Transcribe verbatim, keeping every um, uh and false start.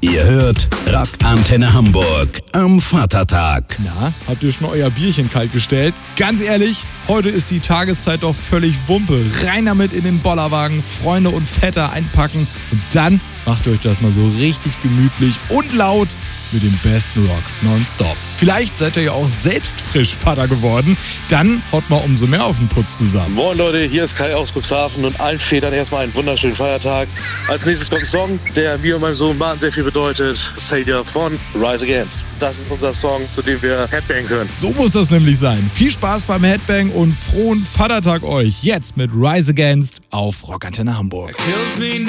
Ihr hört Rock Antenne Hamburg am Vatertag. Na, habt ihr schon euer Bierchen kalt gestellt? Ganz ehrlich, heute ist die Tageszeit doch völlig Wumpe. Rein damit in den Bollerwagen, Freunde und Vetter einpacken und dann macht euch das mal so richtig gemütlich und laut mit dem besten Rock nonstop. Vielleicht seid ihr ja auch selbst frisch Vater geworden. Dann haut mal umso mehr auf den Putz zusammen. Moin Leute, hier ist Kai aus Cuxhaven und allen Vätern erstmal einen wunderschönen Feiertag. Als nächstes kommt ein Song, der mir und meinem Sohn Martin sehr viel bedeutet. Savior von Rise Against. Das ist unser Song, zu dem wir Headbang hören. So muss das nämlich sein. Viel Spaß beim Headbang und frohen Vatertag euch. Jetzt mit Rise Against auf Rock Antenne Hamburg. Kills me